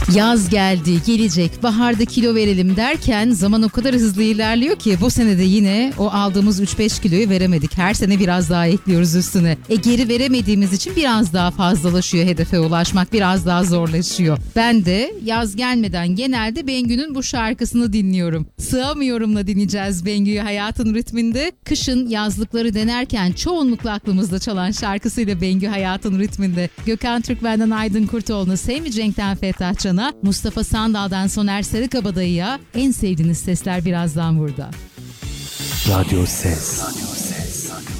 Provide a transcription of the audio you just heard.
Yaz geldi, gelecek, baharda kilo verelim derken zaman o kadar hızlı ilerliyor ki bu sene de yine o aldığımız 3-5 kiloyu veremedik. Her sene biraz daha ekliyoruz üstüne. Geri veremediğimiz için biraz daha fazlalaşıyor, hedefe ulaşmak biraz daha zorlaşıyor. Ben de yaz gelmeden genelde Bengü'nün bu şarkısını dinliyorum. Sığamıyorum'la dinleyeceğiz Bengü'yü hayatın ritminde. Kışın yazlıkları denerken çoğunlukla aklımızda çalan şarkısıyla Bengü hayatın ritminde. Gökhan Türkmen'den Aydın Kurtoğlu'na, Sevmi Cenk'ten Fettah Can'a, Mustafa Sandal'dan Soner Sarıkabadayı'ya en sevdiğiniz sesler birazdan burada. Radyo Ses.